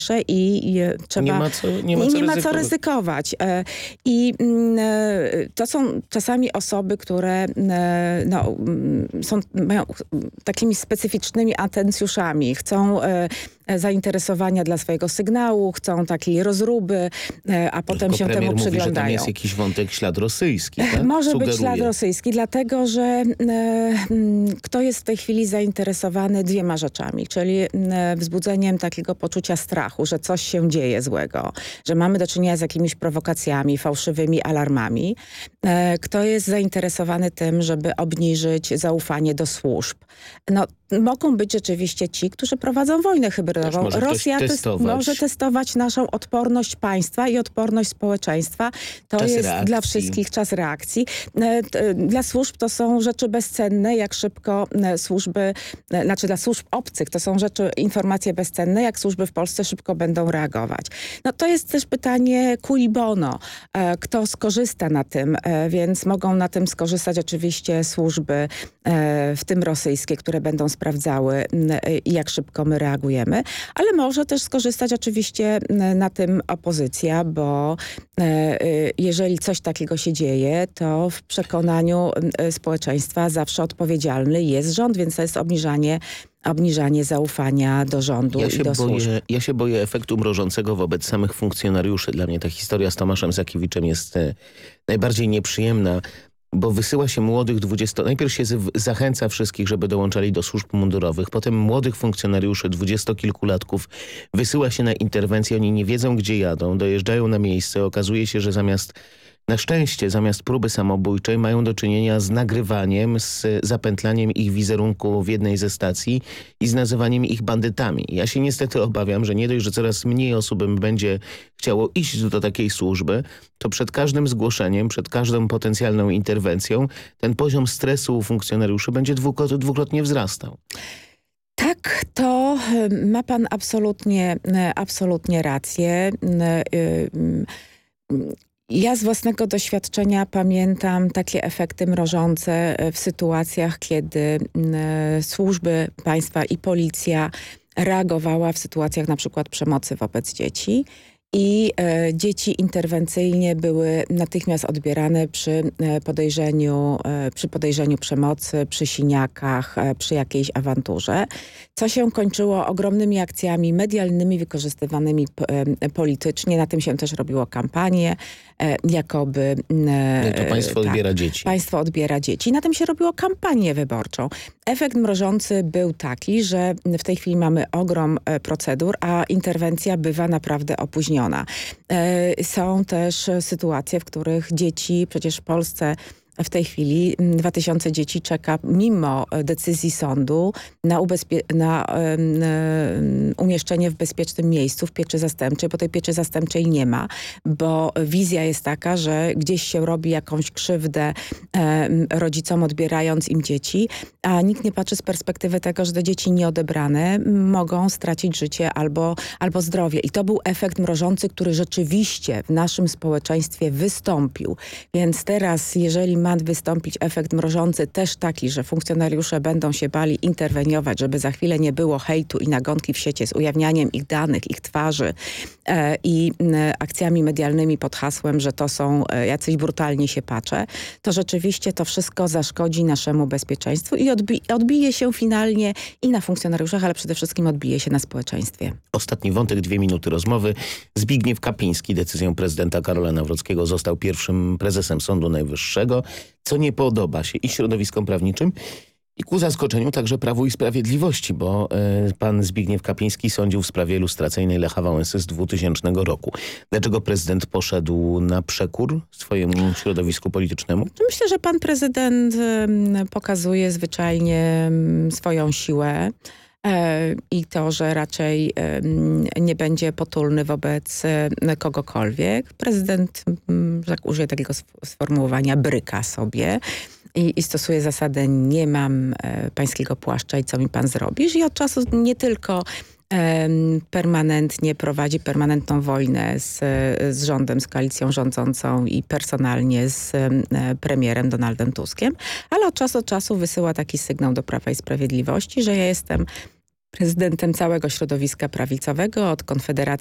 trzeba, nie ma co ryzykować. To są czasami osoby, które mają takimi specyficznymi atencjuszami. Chcą zainteresowania dla swojego sygnału, chcą takiej rozruby, a potem się temu mówi, przyglądają. Że tam jest jakiś wątek ślad rosyjski, tak? Może być ślad rosyjski, dlatego że kto jest w tej chwili zainteresowany dwiema rzeczami, czyli wzbudzeniem takiego poczucia strachu, że coś się dzieje złego, że mamy do czynienia z jakimiś prowokacjami, fałszywymi alarmami. Kto jest zainteresowany tym, żeby obniżyć zaufanie do służb. Mogą być rzeczywiście ci, którzy prowadzą wojnę hybrydową. Rosja może testować naszą odporność państwa i odporność społeczeństwa. To jest dla wszystkich czas reakcji. Dla służb to są rzeczy bezcenne, jak szybko służby, dla służb obcych to są informacje bezcenne, jak służby w Polsce szybko będą reagować. To jest też pytanie cui bono. Kto skorzysta na tym, więc mogą na tym skorzystać oczywiście służby, w tym rosyjskie, które będą sprawdzały, jak szybko my reagujemy, ale może też skorzystać oczywiście na tym opozycja, bo jeżeli coś takiego się dzieje, to w przekonaniu społeczeństwa zawsze odpowiedzialny jest rząd, więc to jest obniżanie zaufania do rządu i do służb. Ja się boję efektu mrożącego wobec samych funkcjonariuszy. Dla mnie ta historia z Tomaszem Zakiewiczem jest najbardziej nieprzyjemna, bo wysyła się młodych najpierw się zachęca wszystkich, żeby dołączali do służb mundurowych, potem młodych funkcjonariuszy, dwudziestokilkulatków wysyła się na interwencję, oni nie wiedzą, gdzie jadą, dojeżdżają na miejsce, okazuje się, że na szczęście zamiast próby samobójczej mają do czynienia z nagrywaniem, z zapętlaniem ich wizerunku w jednej ze stacji i z nazywaniem ich bandytami. Ja się niestety obawiam, że nie dość, że coraz mniej osób będzie chciało iść do takiej służby, to przed każdym zgłoszeniem, przed każdą potencjalną interwencją ten poziom stresu u funkcjonariuszy będzie dwukrotnie wzrastał. Tak, to ma pan absolutnie rację. Ja z własnego doświadczenia pamiętam takie efekty mrożące w sytuacjach, kiedy służby państwa i policja reagowała w sytuacjach na przykład przemocy wobec dzieci. I dzieci interwencyjnie były natychmiast odbierane przy podejrzeniu przemocy, przy siniakach, przy jakiejś awanturze, co się kończyło ogromnymi akcjami medialnymi wykorzystywanymi politycznie. Na tym się też robiło kampanie, jakoby... to państwo odbiera dzieci. Państwo odbiera dzieci. Na tym się robiło kampanię wyborczą. Efekt mrożący był taki, że w tej chwili mamy ogrom procedur, a interwencja bywa naprawdę opóźniona. Są też sytuacje, w których dzieci, przecież w Polsce w tej chwili 2000 dzieci czeka mimo decyzji sądu na umieszczenie w bezpiecznym miejscu w pieczy zastępczej, bo tej pieczy zastępczej nie ma, bo wizja jest taka, że gdzieś się robi jakąś krzywdę rodzicom, odbierając im dzieci, a nikt nie patrzy z perspektywy tego, że te dzieci nieodebrane mogą stracić życie albo zdrowie. I to był efekt mrożący, który rzeczywiście w naszym społeczeństwie wystąpił. Więc teraz, jeżeli ma wystąpić efekt mrożący też taki, że funkcjonariusze będą się bali interweniować, żeby za chwilę nie było hejtu i nagonki w sieci z ujawnianiem ich danych, ich twarzy i akcjami medialnymi pod hasłem, że to są jacyś brutalni siepacze, to rzeczywiście to wszystko zaszkodzi naszemu bezpieczeństwu i odbije się finalnie i na funkcjonariuszach, ale przede wszystkim odbije się na społeczeństwie. Ostatni wątek, 2 minuty rozmowy. Zbigniew Kapiński decyzją prezydenta Karola Nawrockiego został pierwszym prezesem Sądu Najwyższego, co nie podoba się i środowiskom prawniczym, i ku zaskoczeniu także Prawu i Sprawiedliwości, bo pan Zbigniew Kapiński sądził w sprawie lustracyjnej Lecha Wałęsy z 2000 roku. Dlaczego prezydent poszedł na przekór swojemu środowisku politycznemu? Myślę, że pan prezydent pokazuje zwyczajnie swoją siłę. I to, że raczej nie będzie potulny wobec kogokolwiek. Prezydent, jak użyję takiego sformułowania, bryka sobie i stosuje zasadę nie mam pańskiego płaszcza i co mi pan zrobisz. I od czasu nie tylko permanentnie prowadzi permanentną wojnę z rządem, z koalicją rządzącą i personalnie z premierem Donaldem Tuskiem, ale od czasu do czasu wysyła taki sygnał do Prawa i Sprawiedliwości, że ja jestem prezydentem całego środowiska prawicowego, od Konfederacji